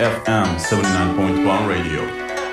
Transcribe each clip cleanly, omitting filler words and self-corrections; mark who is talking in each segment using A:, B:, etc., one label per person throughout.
A: FM79.1 Radio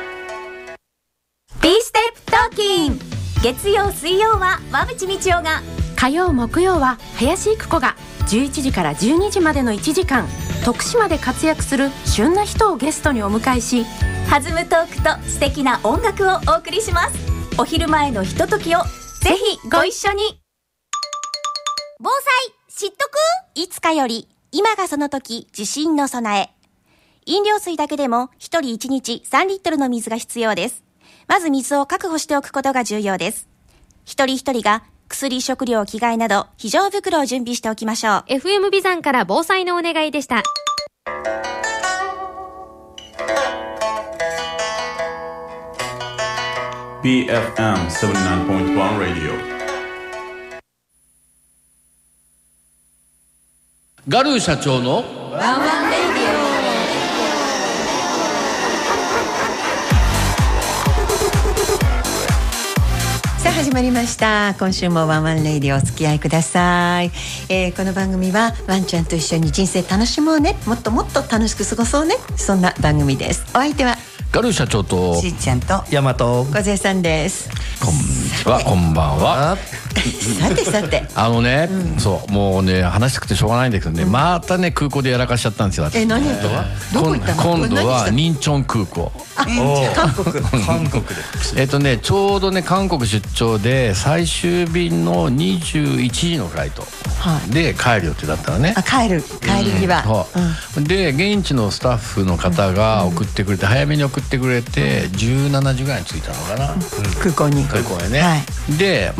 B: B ステップトーキン。月曜水曜は馬淵道夫が、
C: 火曜木曜は林育子が11時から12時までの1時間、徳島で活躍する旬な人をゲストにお迎えし、
B: 弾むトークと素敵な音楽をお送りします。お昼前のひとときをぜひご一緒に。
D: 防災知っとく？いつかより今がその時、地震の備え。飲料水だけでも1人1日3リットルの水が必要です。まず水を確保しておくことが重要です。一人一人が薬、食料、着替えなど非常袋を準備しておきましょう。
E: FM ビザンから防災のお願いでした。
A: BFM79.1 Radio
F: ガルー社長の
B: ワンワンレイディ
G: さあ始まりました。今週もワンワンレイディお付き合いください。この番組はワンちゃんと一緒に人生楽しもうね、もっともっと楽しく過ごそうね、そんな番組です。お相手は
F: ガルー社長と
G: しーちゃんと
H: 大和
G: 小勢さんです。
F: こんにちは、こんばんは。
G: さて
F: そうもうね話したくてしょうがないんだけどね、またね空港でやらかしちゃったんですよ。私
G: 何やったわ？どこ行ったの？
F: 今度はニンチョン空港。
G: 韓国
F: でちょうどね韓国出張で最終便の21時のフライトで帰る予定だったのね。
G: 帰り際、
F: で現地のスタッフの方が送ってくれて、早めに送ってくれて17時ぐらいに着いたのかな、
G: 空港に
F: ね、で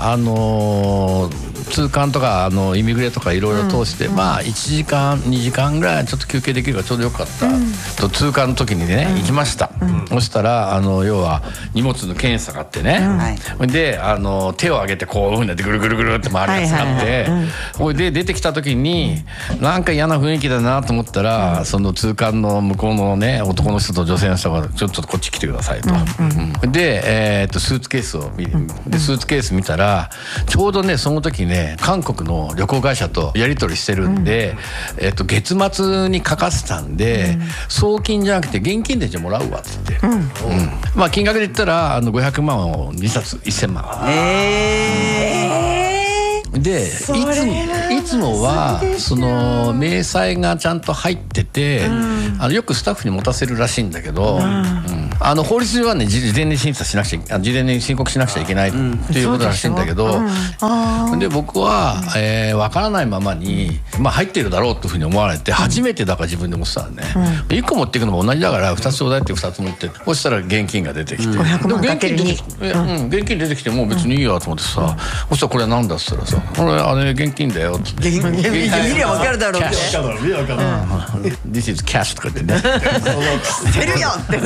F: 通関とかイミグレとかいろいろ通して、1時間2時間ぐらいちょっと休憩できるからちょうどよかった、と通関の時にね、行きました、そしたら要は荷物の検査があってね、で手を挙げてこういうふうになってぐるぐるぐるって回るやつがあって、ほいで出てきた時になんか嫌な雰囲気だなと思ったら、その通関の向こうのね男の人と女性の人がちょっとこっち来てくださいと、でスーツケースをスーツケース見たら、ちょうどねその時ね韓国の旅行会社とやり取りしてるんで、月末に書かせたんで、送金じゃなくて現金でじゃもらうわっつって、金額で言ったら500万を2冊1000万。でいつもはその明細がちゃんと入ってて、よくスタッフに持たせるらしいんだけど、法律上はね事前に審査しなくちゃ事前に申告しなくちゃいけないっていうことらしいんだけど、で僕は分からないままに入ってるだろうというふうに思われて、初めてだから自分で持ってたらね、1個持っていくのも同じだから2つちょうだいって2つ持って、そしたら現金が出てきて、
G: 500万かける2、
F: 現金出てきてもう別にいいやと思ってさ、そしたらこれなんだっつったらさ、これ現金だよって、
G: 見りゃ分かるだろうって、
F: This is cash とか言ってね
G: 出るよって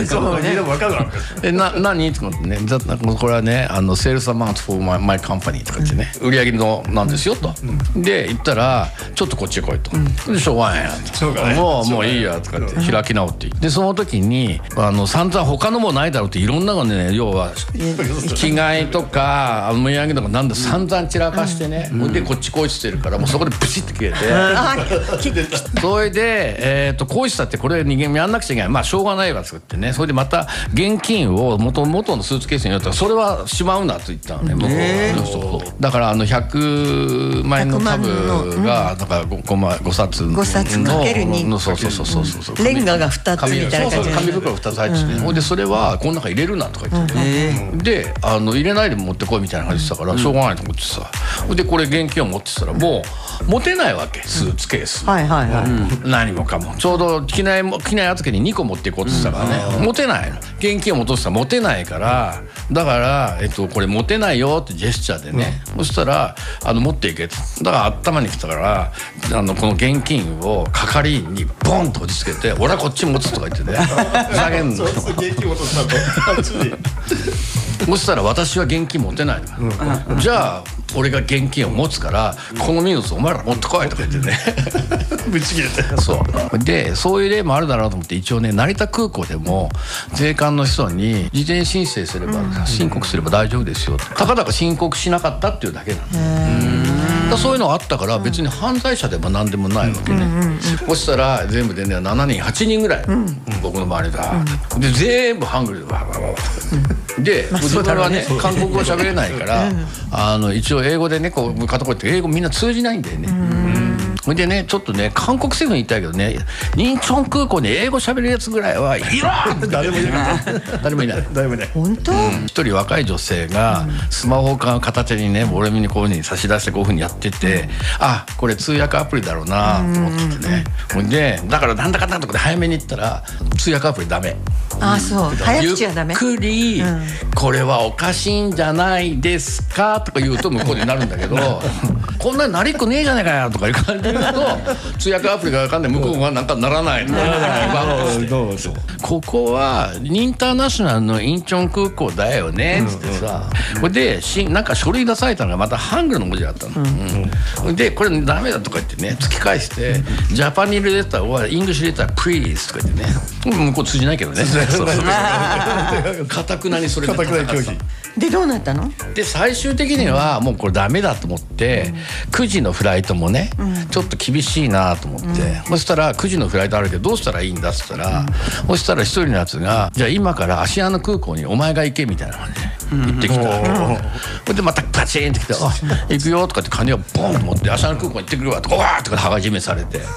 F: 何とかってね、これはねセールスアマウント for my company とか言ってね、売り上げのなんですよと、で言ったらちょっとこっちへ来いと、でしょうがないやと、もういいやとかって開き直って、でその時に散々他のもないだろうっていろんなのね、要は着替えとかお土産とかなんだ散々散らかしてね、でこっちこいしてるからもうそこでブチッと切れて、それでこいしたってこれ人間やんなくちゃいけない、しょうがないわとかってね、それでまた現金を元のスーツケースに入れたら、それはしまうなと言ったのね、だから100万円の株がだから5冊の
G: 5冊かける2、
F: そう
G: レンガが2つみたいな感じで、
F: 紙袋2つ入ってて、ほいでそれはこの中入れるなとか言ってね、で入れないで持ってこいみたいな話したからしょうがないと思ってさ、でこれ現金を持ってたらもう持てないわけ、スーツケース何もかも、ちょうど着ない預けに2個持っていこうって言ってたからね、持てないの、現金を戻したら持てないから、だからこれ持てないよってジェスチャーでね、そしたら持っていけって、だから頭に来たからこの現金を係員にボンと落ち着けて、俺はこっち持つとか言ってね、ふざけんのそしたら私は現金持てないの、じゃあ俺が現金を持つからこの荷物お前ら持ってこいとか言ってねぶち切れて、そういう例もあるだろうと思って、一応ね成田空港でも税関の人に事前申請すれば、申告すれば大丈夫ですよ、たかだか申告しなかったっていうだけなの。 らそういうのがあったから別に犯罪者でも何でもないわけね。そしたら全部でね7人8人ぐらい僕の周りだで全部ハングルでわわわで自分はね韓国語喋れないから一応英語でねこう片言って英語みんな通じないんだよね。それでねちょっとね韓国政府に言ったけどね仁川空港に英語喋るやつぐらいはいろ誰もいない誰もいない
G: 本当、
F: 一人若い女性がスマホを片手にね俺にこういうふうに差し出してこういうふうにやっててあこれ通訳アプリだろうなと思っててねでだからなんだかんだとかで早めに言ったら通訳アプリダメ
G: あそう早口はダメ
F: ゆっくりこれはおかしいんじゃないですかとか言うと向こうになるんだけどこんなになりっこねえじゃねえかよとかいう感じで言うと通訳アプリが分かんない向こうがなんかならないここはインターナショナルのインチョン空港だよねっつってさこれでなんか書類出されたのがまたハングルの文字だったのでこれダメだとか言ってね突き返してジャパニーズレターはイングリッシュレタープリーズとか言ってね向こう通じないけどねかたくなにそれで拒否
G: でどうなったの？
F: で最終的にはもうこれダメだと思って9時のフライトもねちょっと厳しいなと思ってそしたら9時のフライトあるけどどうしたらいいんだっつったらそしたら一人のやつがじゃあ今から芦屋の空港にお前が行けみたいな感じで行ってきたでまたバチーンってきてあ行くよとかって金をボンと持って芦屋の空港に行ってくるわとかわーとか羽交い締めされて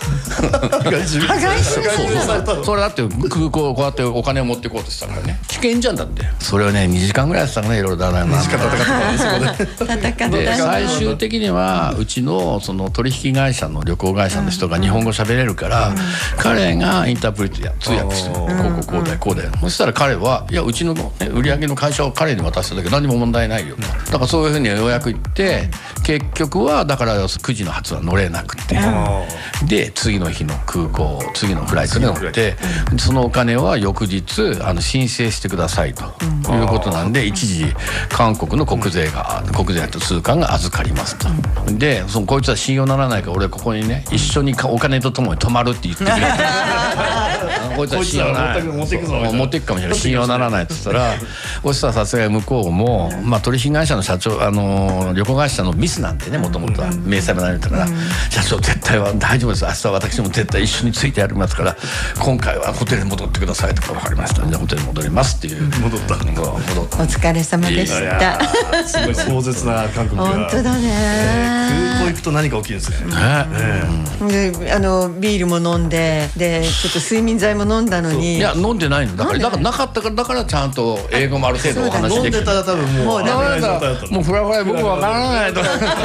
F: それだって空港こうやってお金を持っていこうとしたからね危険じゃんだってそれをね2時間ぐらいやってたかねいろいろだな2時間戦ってで最終的にはうちのその取引会社の旅行会社の人が日本語喋れるから彼がインタープリ通訳してこうだよこうだよそしたら彼はいやうちの売り上げの会社を彼に渡しただけ何も問題ないよとだからそういうふうにようやく言って結局はだから9時の発は乗れなくてで次の日の空港次のフライトに乗ってそのお金は翌日申請してくださいということなんで一時韓国の国税と通関が預かりますとでこいつは信用ならないから俺ここにね一緒にお金とともに泊まるって言ってくれこいつは信用ならない持っていくかもしれない信用ならないって言ったらそしたらさすがに向こうも取引会社の社長旅行会社のミスなんでねもともとは明細もなれたから社長絶対は大丈夫です明日は私も絶対一緒についてやりますから今回はホテルに戻ってくださいとか分かりましたじゃあホテルに戻りますっていう戻った
G: お疲れ様でした
H: すごい壮絶な韓国が
G: 本当だね
H: 空港行くと何か起きるんですね
G: でビールも飲んでちょっと睡眠剤も飲んだのに
F: いや飲んでないのだからなかったからだからちゃんと英語もある程度お話できる
H: 飲んでたら多分もう
F: もうフラフラ僕分からないとか